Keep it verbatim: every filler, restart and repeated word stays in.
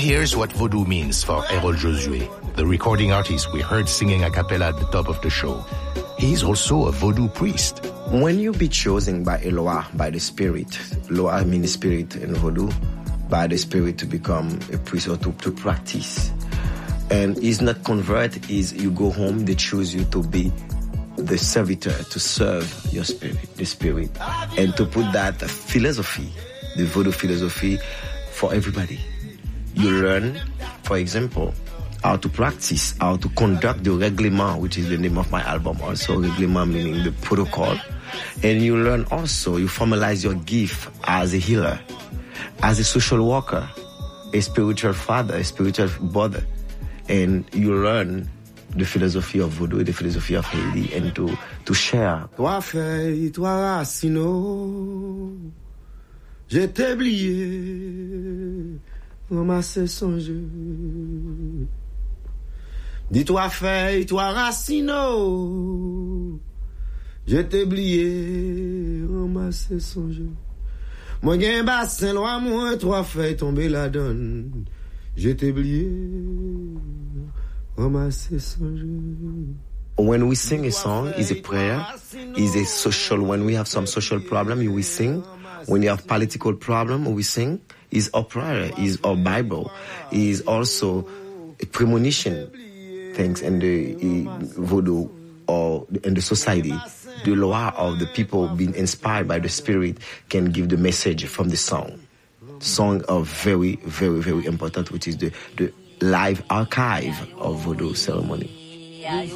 here's what Vodou means for Errol Josué, the recording artist we heard singing a cappella at the top of the show. He's also a Vodou priest. When you be chosen by Eloah, by the Spirit, Eloah means spirit in Vodou, by the Spirit to become a priest or to, to practice. And it's not convert, is you go home, they choose you to be the servitor, to serve your spirit, the Spirit, and to put that philosophy, the Vodou philosophy, for everybody. You learn, for example, how to practice, how to conduct the règlement, which is the name of my album also, règlement meaning the protocol. And you learn also, you formalize your gift as a healer, as a social worker, a spiritual father, a spiritual brother. And you learn the philosophy of Vodou, the philosophy of Haiti, and to, to share. Toi feuille, toi racino, je t'ai oublié, ramassé son jeu. Dis-toi feuille, toi racino, je t'ai oublié, ramassé son jeu. Moi gen bassin loin, moi trois feuilles tombées la donne. Je t'ai oublié, ramassé son jeu. When we sing a song, is a prayer, is a social, when we have some social problem, we sing. When you have political problem, we sing. Is our prayer, is our Bible, is also a premonition things in the Vodou or in the society. The law of the people being inspired by the Spirit can give the message from the song. Song are very, very, very important, which is the, the live archive of Vodou ceremony.